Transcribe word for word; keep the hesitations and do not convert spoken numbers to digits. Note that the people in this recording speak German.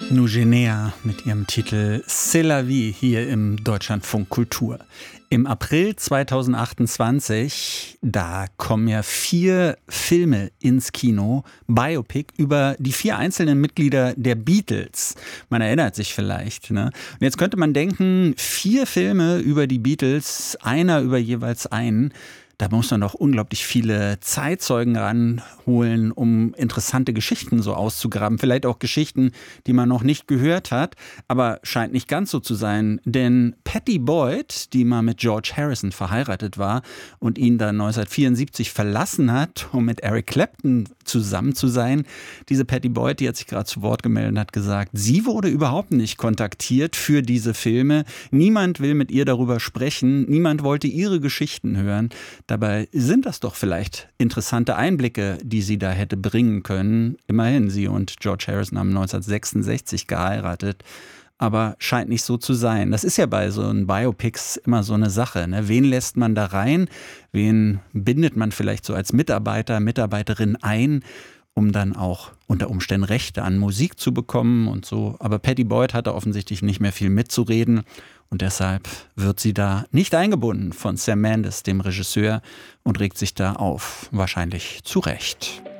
Nugenea mit ihrem Titel C'est la vie hier im Deutschlandfunk Kultur. Im April zweitausendachtundzwanzig, da kommen ja vier Filme ins Kino, Biopic, über die vier einzelnen Mitglieder der Beatles. Man erinnert sich vielleicht, ne? Und jetzt könnte man denken, vier Filme über die Beatles, einer über jeweils einen. Da muss man doch unglaublich viele Zeitzeugen ranholen, um interessante Geschichten so auszugraben. Vielleicht auch Geschichten, die man noch nicht gehört hat. Aber scheint nicht ganz so zu sein. Denn Pattie Boyd, die mal mit George Harrison verheiratet war und ihn dann neunzehnhundertvierundsiebzig verlassen hat, um mit Eric Clapton zusammen zu sein. Diese Pattie Boyd, die hat sich gerade zu Wort gemeldet und hat gesagt, sie wurde überhaupt nicht kontaktiert für diese Filme. Niemand will mit ihr darüber sprechen. Niemand wollte ihre Geschichten hören. Dabei sind das doch vielleicht interessante Einblicke, die sie da hätte bringen können. Immerhin, sie und George Harrison haben neunzehnhundertsechsundsechzig geheiratet. Aber scheint nicht so zu sein. Das ist ja bei so einen Biopics immer so eine Sache, ne? Wen lässt man da rein? Wen bindet man vielleicht so als Mitarbeiter, Mitarbeiterin ein, um dann auch unter Umständen Rechte an Musik zu bekommen und so. Aber Pattie Boyd hatte offensichtlich nicht mehr viel mitzureden. Und deshalb wird sie da nicht eingebunden von Sam Mendes, dem Regisseur, und regt sich da auf. Wahrscheinlich zu Recht.